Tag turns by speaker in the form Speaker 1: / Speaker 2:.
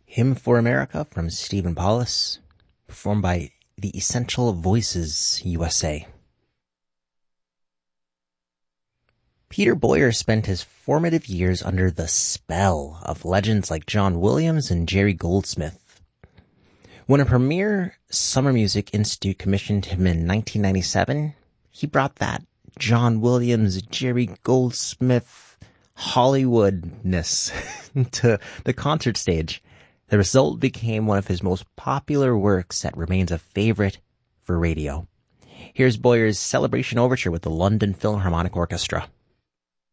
Speaker 1: Hymn for America from Stephen Paulus, performed by the Essential Voices USA. Peter Boyer spent his formative years under the spell of legends like John Williams and Jerry Goldsmith. When a premier Summer Music Institute commissioned him in 1997, he brought that John Williams, Jerry Goldsmith Hollywoodness to the concert stage. The result became one of his most popular works that remains a favorite for radio. Here's Boyer's Celebration Overture with the London Philharmonic Orchestra.